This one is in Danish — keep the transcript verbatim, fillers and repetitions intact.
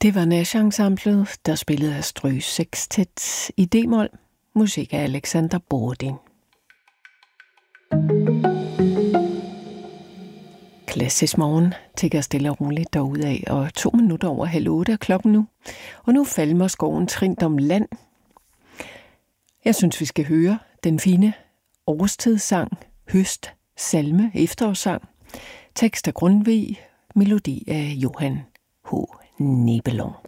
Det var Nash-ensemblet, der spillede Astrø Sextet i D-mol, musik af Alexander Bodin. Klassisk morgen tigger stille og roligt derudad, og to minutter over halv otte er klokken nu. Og nu falmer skoven trint om land. Jeg synes, vi skal høre den fine årstidssang, høst, salme, efterårssang, tekst af Grundtvig, melodi af Johan H. Nebelong.